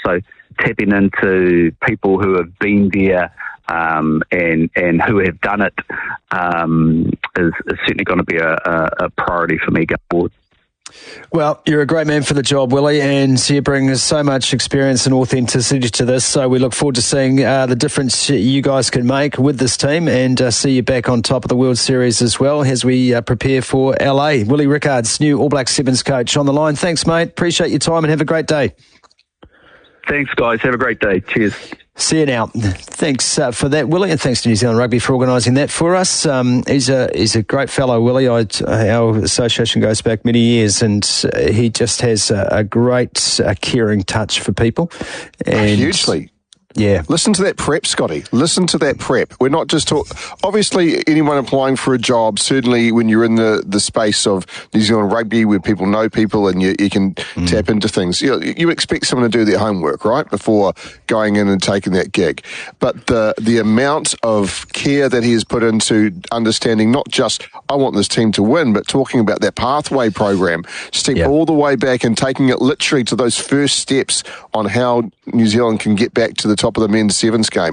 So tapping into people who have been there and who have done it is certainly going to be a priority for me going forward. Well, you're a great man for the job, Willie, and you bring so much experience and authenticity to this. So we look forward to seeing the difference you guys can make with this team, and see you back on top of the World Series as well as we prepare for LA. Willie Rickards, new All Black Sevens coach, on the line. Thanks, mate. Appreciate your time and have a great day. Thanks, guys. Have a great day. Cheers. See you now. Thanks for that, Willie, and thanks to New Zealand Rugby for organising that for us. He's a great fellow, Willie. Our association goes back many years, and he just has a great caring touch for people. And hugely. Yeah. Listen to that prep, Scotty. Listen to that prep. We're not just obviously, anyone applying for a job, certainly when you're in the space of New Zealand Rugby where people know people and you can tap into things, you expect someone to do their homework, right, before going in and taking that gig. But the amount of care that he has put into understanding not just, I want this team to win, but talking about that pathway program, all the way back and taking it literally to those first steps on how New Zealand can get back to the top of the men's sevens game.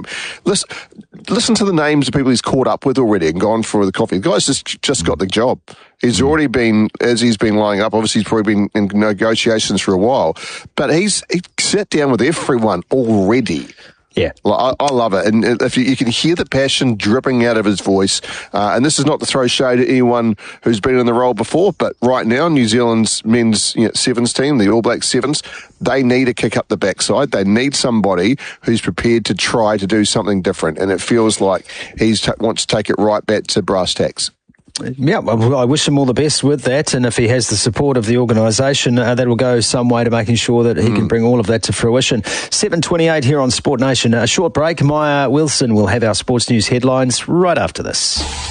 Listen to the names of people he's caught up with already and gone for the coffee. The guy's just got the job. He's already been, as he's been lining up, obviously he's probably been in negotiations for a while, but he sat down with everyone already. Yeah. I love it. And if you can hear the passion dripping out of his voice, and this is not to throw shade at anyone who's been in the role before, but right now, New Zealand's men's sevens team, the All Black Sevens, they need a kick up the backside. They need somebody who's prepared to try to do something different. And it feels like he wants to take it right back to brass tacks. Yeah, well, I wish him all the best with that, and if he has the support of the organisation, that will go some way to making sure that he can bring all of that to fruition. 7:28 here on Sport Nation. A short break. Maya Wilson will have our sports news headlines right after this.